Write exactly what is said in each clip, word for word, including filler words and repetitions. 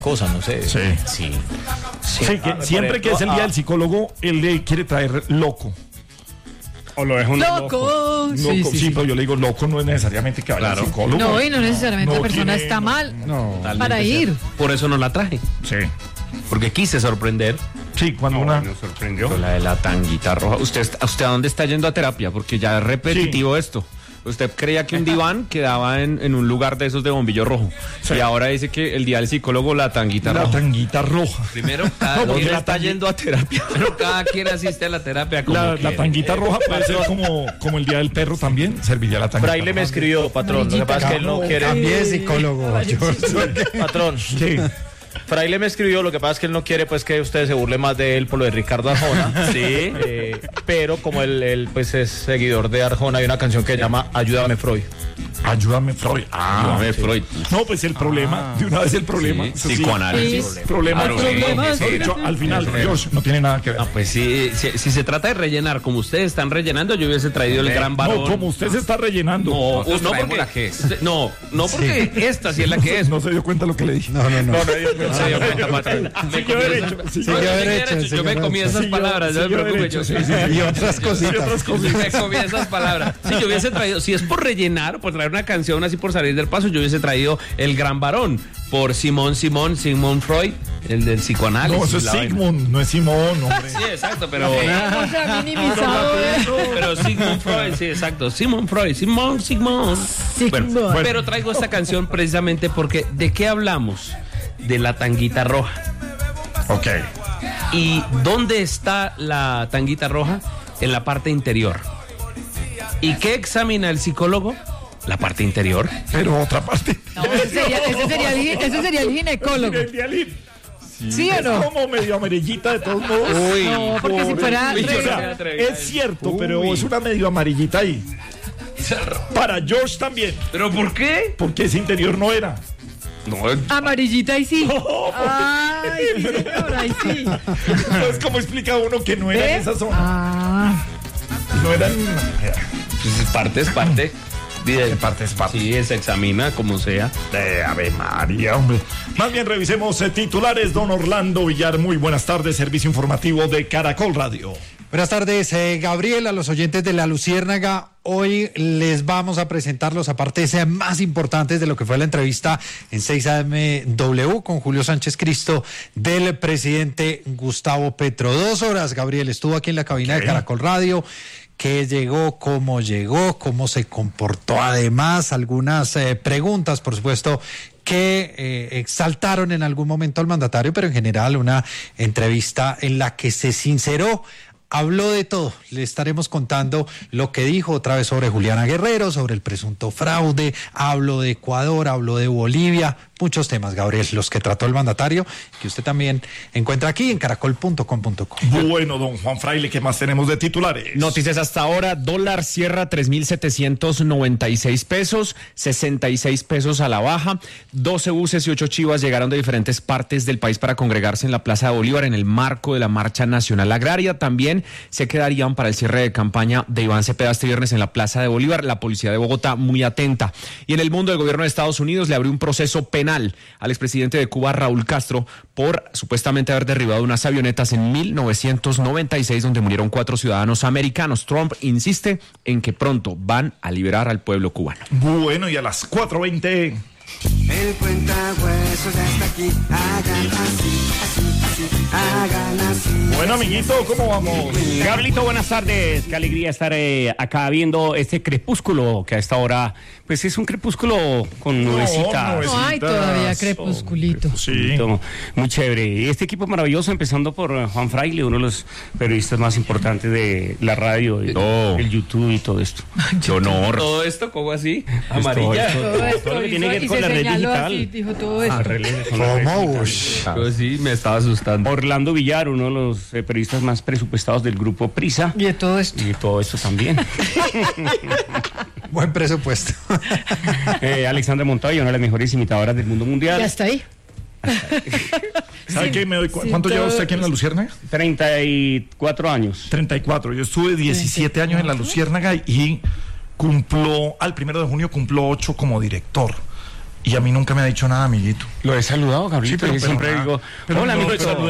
cosa, no sé. Sí. Sí. Sí, sí, que siempre que es el día del psicólogo, él le quiere traer loco. O lo deja uno loco. Loco, sí, sí, sí, pero yo le digo loco no es necesariamente que vaya Claro. al psicólogo. No, y no necesariamente No la persona tiene- está mal No. para ir. Por eso no la traje. Sí. Porque quise sorprender Sí, cuando No, una... nos sorprendió. con la de la tanguita roja. ¿Usted, ¿Usted a dónde está yendo a terapia? Porque ya es repetitivo esto. Usted creía que un diván quedaba en, en un lugar de esos de bombillo rojo. Sí. Y ahora dice que el día del psicólogo la tanguita La roja. tanguita roja. Primero, cada No, porque quien la está tangui- yendo a terapia. Pero cada quien asiste a la terapia como La, la quiere. tanguita roja puede ser como, como el día del perro también. Serviría la tanguita Fraile me roja. escribió, patrón. Lo que pasa es que él no quiere. Cambie de psicólogo. Patrón, Sí. Fraile me escribió, lo que pasa es que él no quiere pues que usted se burle más de él por lo de Ricardo Arjona. Sí. Eh, pero como él, él, pues es seguidor de Arjona, hay una canción que se llama Ayúdame Freud. Ayúdame, Freud. Ah, Ayúdame, sí. Freud. No, pues el problema, de una vez el problema. Sí, Eso sí. psicoanálisis. Sí. Problema. Claro, Problemas. sí, De hecho, al final, George, no tiene nada que ver. Ah, pues sí, si, si se trata de rellenar como ustedes están rellenando, yo hubiese traído el gran varón. No, como usted se está rellenando. No, Nosotros no traemos porque la que es. No, no porque esta sí es la que es. No se dio cuenta lo que le dije. No, no, no. No se dio cuenta, patrón. Me Siguió comí derecho, esas- siguió No, yo derecho, Yo siguió me comí derecho. esas Siguió- palabras, no me siguió preocupe. derecho, Yo sí, sí. Y otras Sí, cositas. otras cositas. me comí esas palabras. Si yo hubiese traído, si es por rellenar, por traer una canción así por salir del paso, yo hubiese traído El Gran Varón por Simón Simón, Sigmund Freud, el del psicoanálisis. No, eso es la vaina. Sigmund, no es Simón, hombre. Sí, exacto, pero ¿Cómo se ha minimizado eso? pero Sigmund Freud, sí, exacto. Sigmund Freud, Simón, Sigmund. Sigmund. Bueno, pero traigo esta canción precisamente porque ¿de qué hablamos? De la tanguita roja. Ok. ¿Y dónde está la tanguita roja? En la parte interior. ¿Y qué examina el psicólogo? La parte interior. Pero otra parte. No, ese sería, ese sería, el, gi- ese sería el ginecólogo. El dialín. ¿Sí o Es no? como medio amarillita de todos modos. Uy, No, porque si fuera... Uy, O yo sea, no- es cierto, pero es una medio amarillita ahí. Para George también, ¿Pero por qué? porque ese interior no era. No, Amarillita y sí. Ay, sí, señor, ahí sí. Entonces, ¿cómo explica uno que no era ¿Ve? en esa zona? Ah, No era en... pues es parte, es parte. En parte es parte. Sí, se examina como sea. Eh, Ave María, hombre. Más bien revisemos eh, titulares. Don Orlando Villar, muy buenas tardes. Servicio informativo de Caracol Radio. Buenas tardes, eh, Gabriel, a los oyentes de La Luciérnaga. Hoy les vamos a presentar los apartes eh, más importantes de lo que fue la entrevista en seis A M W con Julio Sánchez Cristo del presidente Gustavo Petro. Dos horas, Gabriel, estuvo aquí en la cabina de Caracol Radio. Que llegó, cómo llegó, cómo se comportó. Además, algunas eh, preguntas, por supuesto, que eh, exaltaron en algún momento al mandatario, pero en general una entrevista en la que se sinceró. Habló de todo, le estaremos contando lo que dijo otra vez sobre Juliana Guerrero, sobre el presunto fraude, habló de Ecuador, habló de Bolivia, muchos temas, Gabriel, los que trató el mandatario, que usted también encuentra aquí en caracol punto com punto co. Bueno, don Juan Fraile, ¿qué más tenemos de titulares? Noticias hasta ahora, dólar cierra tres mil setecientos noventa y seis pesos, sesenta y seis pesos a la baja. doce buses y ocho chivas llegaron de diferentes partes del país para congregarse en la Plaza de Bolívar en el marco de la Marcha Nacional Agraria. También se quedarían para el cierre de campaña de Iván Cepeda este viernes en la Plaza de Bolívar. La policía de Bogotá muy atenta. Y en el mundo, el gobierno de Estados Unidos le abrió un proceso penal al expresidente de Cuba, Raúl Castro, por supuestamente haber derribado unas avionetas en mil novecientos noventa y seis donde murieron cuatro ciudadanos americanos. Trump insiste en que pronto van a liberar al pueblo cubano. Bueno, y a las cuatro veinte... El cuentahuesos ya está aquí, hagan así, así, así, hagan así. Bueno, amiguito, ¿cómo vamos? Gabrielito, buenas tardes. Qué alegría estar eh, acá viendo este crepúsculo que a esta hora, pues es un crepúsculo con nubecitas. no hay todavía crepusculito. Sí. Muy chévere. Y este equipo maravilloso, empezando por eh, Juan Fraile, uno de los periodistas más importantes de la radio, y No. el YouTube y todo esto. Qué honor. ¿Todo esto cómo así? Pues todo Amarilla. esto, Todo todo esto lo que hizo tiene que ver y con se la red señaló digital. así, dijo todo esto. Ah, relé- con la red ¿Cómo? digital. Ush. Yo sí me estaba asustando. Orlando Villar, uno de los eh, periodistas más presupuestados del grupo Prisa. Y de todo esto. Y de todo esto también. Buen presupuesto. eh, Alexandra Montoya, una de las mejores imitadoras del mundo mundial. Ya está ahí. ¿Sabe Sí, qué? Me doy cu- sí, ¿Cuánto lleva todo- usted aquí en la Luciérnaga? treinta y cuatro años. treinta y cuatro. Yo estuve diecisiete años en la Luciérnaga y cumplo, al primero de junio cumplo ocho como director. Y a mí nunca me ha dicho nada, amiguito. Lo he saludado, Gabrielito. Sí, pero- Yo pero siempre nada. digo, Pero hola, no, amigo. pero-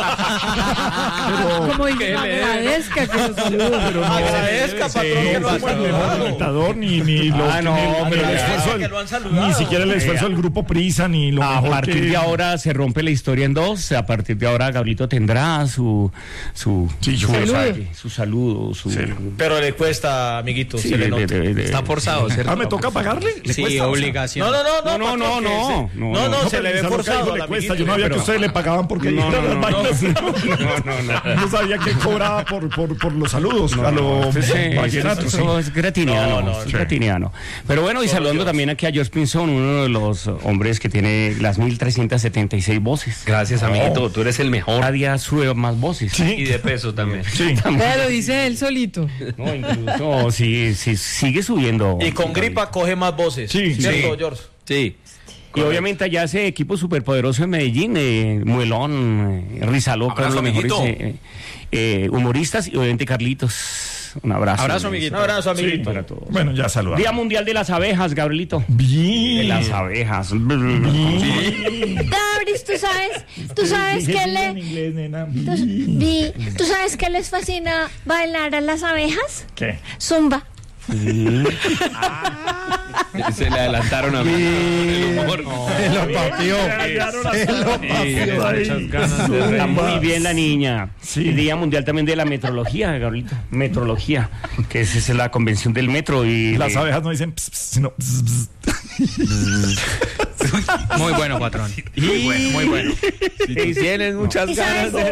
Como dice, agradezca que lo salude. Agradezca, patrón, que lo han No, el saludado. dictador, ni, ni los Ah, no, ni, ni pero el ya, esfuerzo del- que lo han saludado. ni siquiera el esfuerzo del grupo Prisa, ni lo A mejor partir que- de ahora se rompe la historia en dos. A partir de ahora Gabrielito tendrá su su Sí, yo su, creo que saludo. su saludo, su Sí. Pero le cuesta, amiguito, Sí, se le de- nota. de- de- Está forzado, ¿cierto? Ah, ¿me toca pagarle? ¿Le Sí, cuesta? O sea, obligación. No, no, no, No, no, no, patrón, no, que no, se- no, no, no, No, se pero le ve Lizardo forzado Caigo al le cuesta. amiguito. Yo no sabía pero- que ustedes le pagaban porque No, dijera no, las no, vainas. no, no, no. No sabía que cobraba por, por, por los saludos a los Pues, eh, vallenatos. eso es gratiniano, No, no, es sí. gratiniano. Pero bueno, y saludando también aquí a George Pinzón, uno de los hombres que tiene las mil trescientas setenta y seis voces. Gracias, amiguito. Tú eres el mejor. Cada día sube más voces. Y de peso también. Sí. Pero dice él solito. No, incluso sí, sí, sigue subiendo. Y con gripa coge más voces. Sí, ¿Cierto, sí. George? Sí. Y obviamente allá ese equipo superpoderoso en Medellín, eh, Muelón, eh, Rizaloca, Abrazo, los mejores amiguito. eh, eh, humoristas, y obviamente Carlitos. Un abrazo. Abrazo, amiguito. Un abrazo, amiguito. Para todos. Bueno, ya saludamos. Día Mundial de las Abejas, Gabrielito. De Bien. las abejas. Gabris, ¿tú sabes, tú sabes que le, En inglés, nena. tú, di- ¿tú sabes que les fascina bailar a las abejas? ¿Qué? Zumba. Se le adelantaron a mí. El humor. Se lo papió. Se lo papió. Está muy bien la niña. Sí. El Día Mundial también de la Metrología, Gabrielito. Metrología, que es, es la convención del metro. Y Las eh, abejas no dicen ps, ps, sino ps, ps. Muy bueno, patrón. Muy bueno, muy bueno. y tienes muchas ¿Y ganas sabes? de...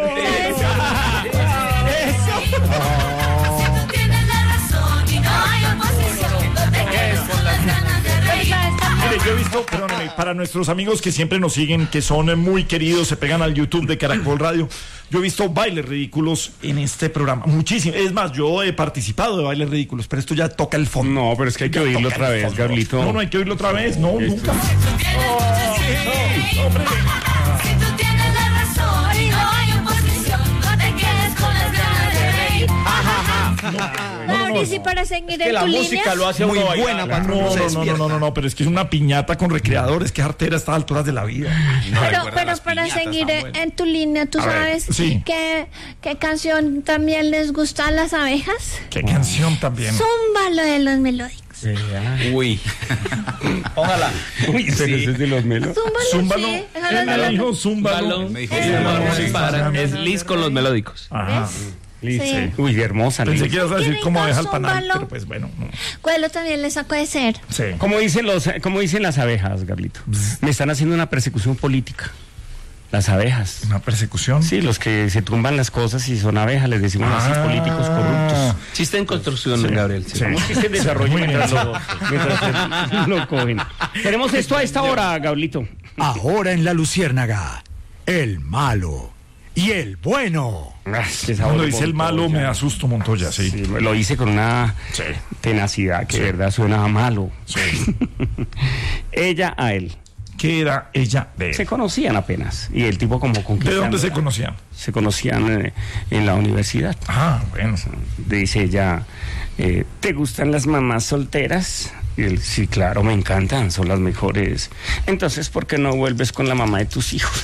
Tienes la razón y no hay oposición. No te quedes con las ganas de reír. Mire, yo he visto, perdóname, para nuestros amigos que siempre nos siguen, que son eh, muy queridos, se pegan al YouTube de Caracol Radio, yo he visto bailes ridículos en este programa, muchísimo. Es más, yo he participado de bailes ridículos, pero esto ya toca el fondo. No, pero es que hay que oírlo otra vez, Gabrielito. No, no hay que oírlo otra vez, no, nunca. Si tú tienes la razón y no hay oposición, no te quedes con las ganas de reír. Gabris, y para seguir Que en la tu música línea, lo hace a Muy uno bailar. buena, patrón. No, se no, no, no, despierta. no, no, no, pero es que es una piñata con recreadores, que artera a estas alturas de la vida. pero, pero para seguir en, en tu línea, ¿tú A ver, sabes sí. qué, qué canción también les gusta a las abejas? Qué canción también. Zumba, lo de los melódicos. Uy. Póngala. Uy, pero ese es de los melos. Zúmbalo, Zúmbalo. sí. Esa Él es me la- dijo zúmbalo. Balón. Me Es dijo, para- Es Liz con los melódicos. Ajá. Liz. Sí. Uy, qué hermosa, Liz. Pensé que ibas a decir Qué cómo rico, deja el panal, zúmbalo. pero pues bueno. No. Cuelo también le sacó de ser. Sí. ¿Cómo dicen, los, ¿Cómo dicen las abejas, Gabrielito? Me están haciendo una persecución política. Las abejas. Una persecución. Sí, los que se tumban las cosas y son abejas, les decimos así, Ah. políticos corruptos. Chiste en construcción, Gabriel. sí. Sí. ¿Cómo es que se desarrolla Muy bien. mientras lo, mientras lo cogen? Tenemos esto a esta hora, Gabrielito. Ahora en la Luciérnaga, el malo y el bueno. Ah, qué sabor Cuando de dice el malo Montoya. me asusto, Montoya, sí. Sí, lo hice con una Sí. tenacidad que de verdad suena a malo. Ella a él. ¿Qué era ella de Se él? conocían apenas. Y el tipo como ¿De conquistando. dónde se conocían? Se conocían eh, en la universidad. Ah, bueno. Dice ella, eh, ¿te gustan las mamás solteras? Y él, sí, claro, me encantan, son las mejores. Entonces, ¿por qué no vuelves con la mamá de tus hijos?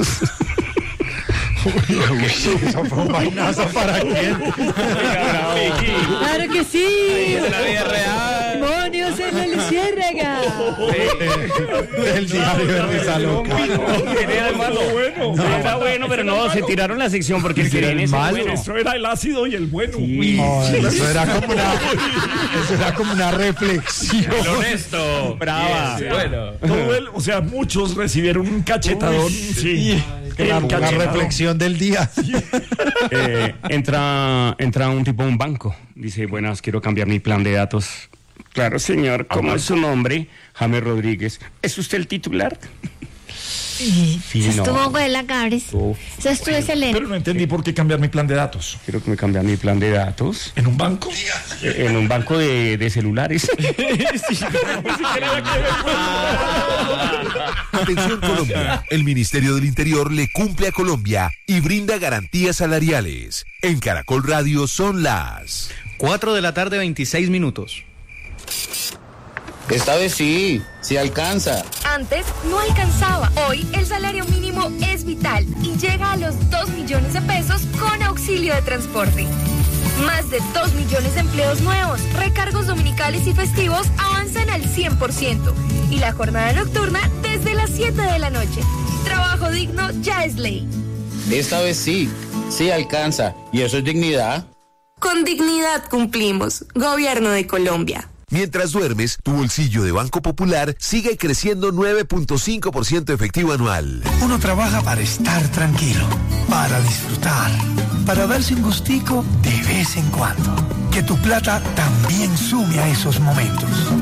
Eso fue un vainazo para quién. Claro que sí. De la vida real. Demonios en la luciérnaga. El diario de Rizaloca. Era malo, bueno. Era bueno, pero no, se tiraron la sección porque el que viene es el malo. bueno. Eso era el ácido y el bueno. Sí. No, eso era como una, eso era como una reflexión. Honesto. Brava. Yes, bueno. Todo el- o sea, muchos recibieron un cachetadón. sí. El Claro, una cachetadón. reflexión del día. Eh, entra, entra un tipo a un banco. Dice, buenas, quiero cambiar mi plan de datos. Claro, señor. ¿Cómo es su nombre? James Rodríguez. ¿Es usted el titular? Sí, Sí, se no. estuvo buena, Gabris. Uf. Se estuvo excelente. Pero no entendí por qué cambiar mi plan de datos. Quiero que me cambie mi plan de datos. ¿En un banco? Eh, En un banco de, de celulares. Atención Colombia, el Ministerio del Interior le cumple a Colombia y brinda garantías salariales. En Caracol Radio son las cuatro de la tarde, veintiséis minutos. Esta vez sí, sí alcanza. Antes no alcanzaba. Hoy el salario mínimo es vital y llega a los dos millones de pesos con auxilio de transporte. Más de dos millones de empleos nuevos, recargos dominicales y festivos avanzan al cien por ciento. Y la jornada nocturna desde las siete de la noche. Trabajo digno ya es ley. Esta vez sí, sí alcanza. ¿Y eso es dignidad? Con dignidad cumplimos. Gobierno de Colombia. Mientras duermes, tu bolsillo de Banco Popular sigue creciendo nueve punto cinco por ciento efectivo anual. Uno trabaja para estar tranquilo, para disfrutar, para darse un gustico de vez en cuando. Que tu plata también sume a esos momentos.